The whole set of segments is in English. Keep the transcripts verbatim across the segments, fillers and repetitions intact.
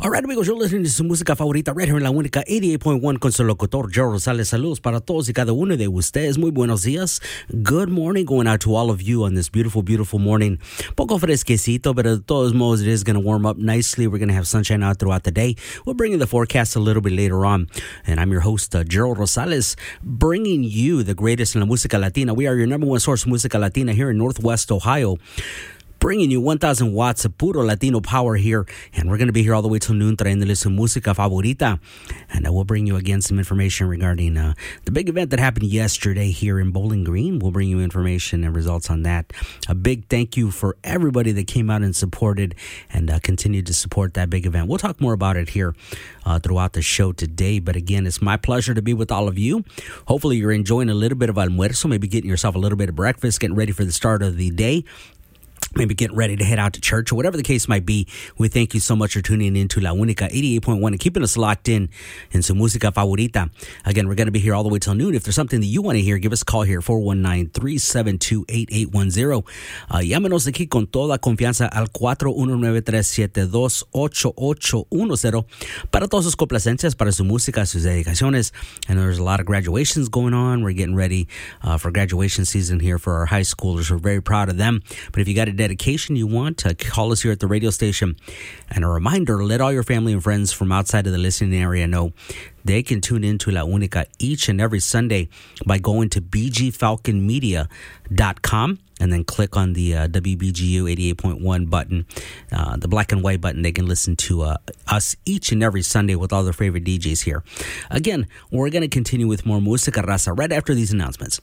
All right, amigos, you're listening to su música favorita right here en La Única eighty-eight point one con su locutor, Gerald Rosales. Saludos para todos y cada uno de ustedes. Muy buenos días. Good morning going out to all of you on this beautiful, beautiful morning. Poco fresquecito, but de todos modos, it is going to warm up nicely. We're going to have sunshine out throughout the day. We'll bring you the forecast a little bit later on. And I'm your host, uh, Gerald Rosales, bringing you the greatest in la música latina. We are your number one source of música latina here in Northwest Ohio. Bringing you one thousand watts of puro Latino power here. And we're going to be here all the way till noon, trayéndole su música favorita. And uh, we'll bring you again some information regarding uh, the big event that happened yesterday here in Bowling Green. We'll bring you information and results on that. A big thank you for everybody that came out and supported and uh, continued to support that big event. We'll talk more about it here uh, throughout the show today. But again, it's my pleasure to be with all of you. Hopefully you're enjoying a little bit of almuerzo, maybe getting yourself a little bit of breakfast, getting ready for the start of the day. Maybe getting ready to head out to church or whatever the case might be. We thank you so much for tuning in to La Única eighty-eight point one and keeping us locked in in su música favorita. Again, we're going to be here all the way till noon. If there's something that you want to hear, give us a call here, four one nine, three seven two, eight eight one zero. Uh, llámenos aquí con toda confianza al four one nine, three seven two, eight eight one zero para todas sus complacencias, para su música, sus dedicaciones. And there's a lot of graduations going on. We're getting ready uh, for graduation season here for our high schoolers. We're very proud of them. But if you got a dedication you want, to call us here at the radio station. And a reminder, let all your family and friends from outside of the listening area know they can tune in to La Única each and every Sunday by going to b g falcon media dot com and then click on the uh, W B G U eighty-eight point one button, uh, the black and white button. They can listen to uh, us each and every Sunday with all their favorite D Js here. Again, we're going to continue with more Música Raza right after these announcements.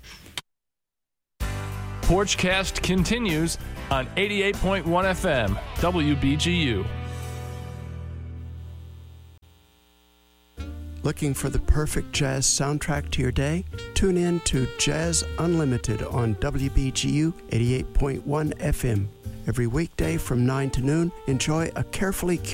Porchcast continues on eighty-eight point one F M, W B G U. Looking for the perfect jazz soundtrack to your day? Tune in to Jazz Unlimited on W B G U eighty-eight point one F M. Every weekday from nine to noon, enjoy a carefully